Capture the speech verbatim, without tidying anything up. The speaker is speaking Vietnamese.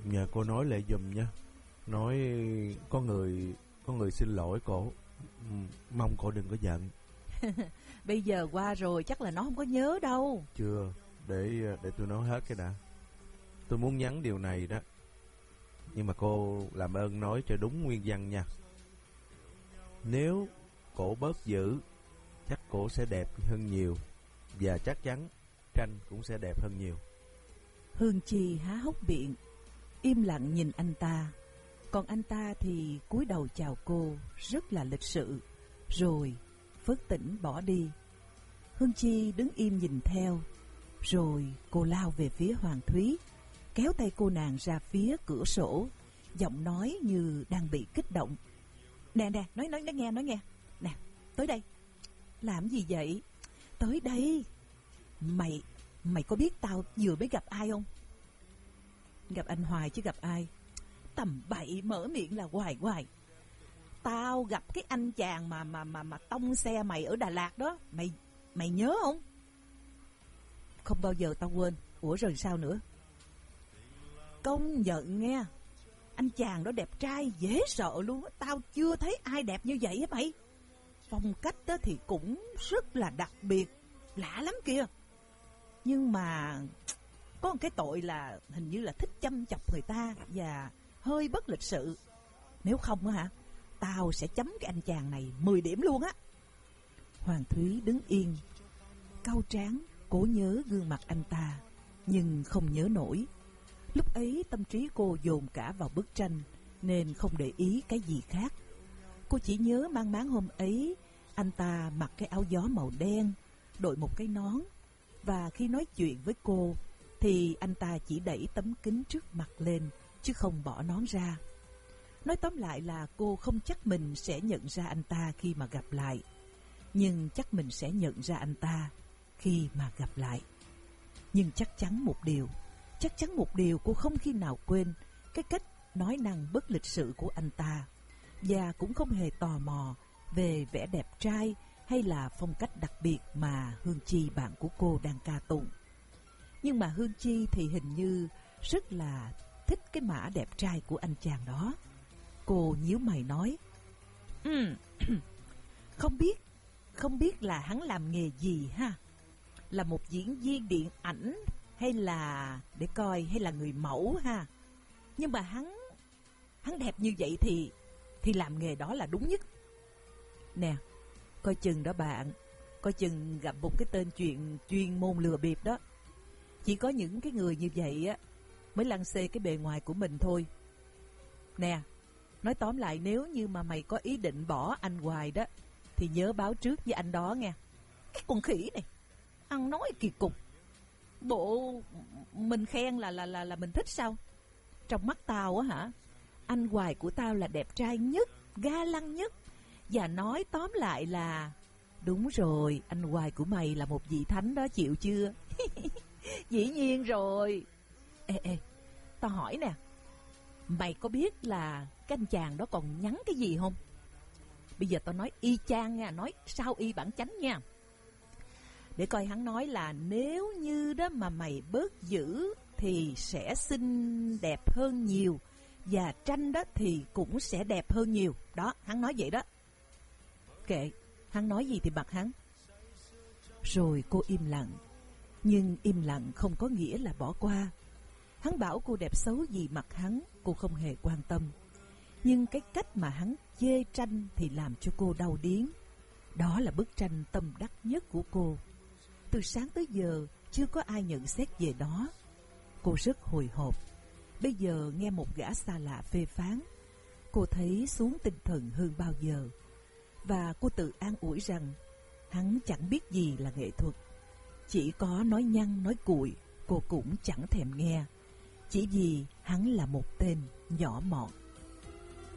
Nhờ cô nói lại giùm nha. Nói có người Có người xin lỗi cổ. Mong cổ đừng có giận. Bây giờ qua rồi chắc là nó không có nhớ đâu. Chưa. Để để tôi nói hết cái đã. Tôi muốn nhắn điều này đó, nhưng mà cô làm ơn nói cho đúng nguyên văn nha. Nếu cổ bớt dữ, chắc cổ sẽ đẹp hơn nhiều. Và chắc chắn tranh cũng sẽ đẹp hơn nhiều. Hương Chi há hốc miệng, im lặng nhìn anh ta. Còn anh ta thì cúi đầu chào cô rất là lịch sự, rồi phớt tỉnh bỏ đi. Hương Chi đứng im nhìn theo. Rồi cô lao về phía Hoàng Thúy, kéo tay cô nàng ra phía cửa sổ, giọng nói như đang bị kích động. Nè nè, nói nói nói nghe, nói nghe. Nè, tới đây. Làm gì vậy? Tới đây. Mày, mày có biết tao vừa mới gặp ai không? Gặp anh Hoài chứ gặp ai. Tầm bậy, mở miệng là hoài hoài. Tao gặp cái anh chàng mà mà mà mà tông xe mày ở Đà Lạt đó. Mày mày nhớ không? Không bao giờ tao quên. Ủa rồi sao nữa? Công nhận nghe, anh chàng đó đẹp trai dễ sợ luôn. Tao chưa thấy ai đẹp như vậy á mày. Phong cách đó thì cũng rất là đặc biệt, lạ lắm kìa. Nhưng mà có một cái tội là hình như là thích chăm chọc người ta và hơi bất lịch sự. Nếu không á hả, tao sẽ chấm cái anh chàng này mười điểm luôn á. Hoàng Thúy đứng yên, cau trán, cố nhớ gương mặt anh ta, nhưng không nhớ nổi. Lúc ấy tâm trí cô dồn cả vào bức tranh, nên không để ý cái gì khác. Cô chỉ nhớ mang máng hôm ấy anh ta mặc cái áo gió màu đen, đội một cái nón, và khi nói chuyện với cô thì anh ta chỉ đẩy tấm kính trước mặt lên, chứ không bỏ nón ra. Nói tóm lại là cô không chắc mình sẽ nhận ra anh ta khi mà gặp lại, nhưng chắc mình sẽ nhận ra anh ta khi mà gặp lại. Nhưng chắc chắn một điều, chắc chắn một điều cô không khi nào quên cái cách nói năng bất lịch sự của anh ta, và cũng không hề tò mò về vẻ đẹp trai hay là phong cách đặc biệt mà Hương Chi bạn của cô đang ca tụng. Nhưng mà Hương Chi thì hình như rất là thích cái mã đẹp trai của anh chàng đó. Cô nhíu mày nói, ừ, không biết, không biết là hắn làm nghề gì ha? Là một diễn viên điện ảnh hay là, để coi, hay là người mẫu ha? Nhưng mà hắn, hắn đẹp như vậy thì thì làm nghề đó là đúng nhất. Nè, coi chừng đó bạn, coi chừng gặp một cái tên chuyện chuyên môn lừa bịp đó. Chỉ có những cái người như vậy á mới lăng xê cái bề ngoài của mình thôi. Nè, nói tóm lại, nếu như mà mày có ý định bỏ anh Hoài đó thì nhớ báo trước với anh đó nghe. Cái con khỉ này, ăn nói kỳ cục. Bộ mình khen là là là là mình thích sao? Trong mắt tao á hả, anh Hoài của tao là đẹp trai nhất, ga lăng nhất. Và nói tóm lại là đúng rồi, anh Hoài của mày là một vị thánh đó, chịu chưa? Dĩ nhiên rồi. Ê ê, tao hỏi nè, mày có biết là cái anh chàng đó còn nhắn cái gì không? Bây giờ tao nói y chang nha, nói sao y bản chánh nha. Để coi, hắn nói là nếu như đó mà mày bớt dữ thì sẽ xinh đẹp hơn nhiều, và tranh đó thì cũng sẽ đẹp hơn nhiều. Đó, hắn nói vậy đó. Kệ, hắn nói gì thì bật hắn. Rồi cô im lặng. Nhưng im lặng không có nghĩa là bỏ qua. Hắn bảo cô đẹp xấu gì mặt hắn, cô không hề quan tâm. Nhưng cái cách mà hắn chê tranh thì làm cho cô đau điếng. Đó là bức tranh tâm đắc nhất của cô. Từ sáng tới giờ chưa có ai nhận xét về đó. Cô rất hồi hộp. Bây giờ nghe một gã xa lạ phê phán, cô thấy xuống tinh thần hơn bao giờ. Và cô tự an ủi rằng hắn chẳng biết gì là nghệ thuật. Chỉ có nói nhăng nói cuội cô cũng chẳng thèm nghe, chỉ vì hắn là một tên nhỏ mọn.